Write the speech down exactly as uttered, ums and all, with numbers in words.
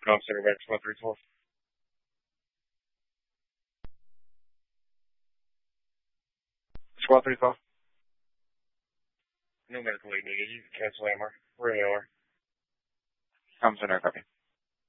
Com Center back squad three twelve. Squad three twelve. No medical aid needed. You can cancel A M R. We're in A M R. Com Center, copy.